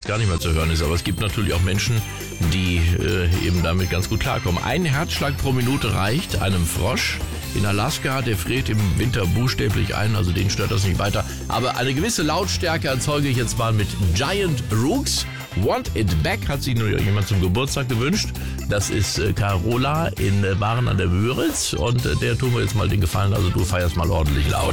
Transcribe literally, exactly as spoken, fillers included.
gar nicht mehr zu hören ist. Aber es gibt natürlich auch Menschen, die äh, eben damit ganz gut klarkommen. Ein Herzschlag pro Minute reicht einem Frosch. In Alaska, der friert im Winter buchstäblich ein, also den stört das nicht weiter. Aber eine gewisse Lautstärke erzeuge ich jetzt mal mit Giant Rooks. Want It Back hat sich nur jemand zum Geburtstag gewünscht. Das ist äh, Carola in äh, Waren an der Müritz. Und äh, der tun wir jetzt mal den Gefallen, also du feierst mal ordentlich laut.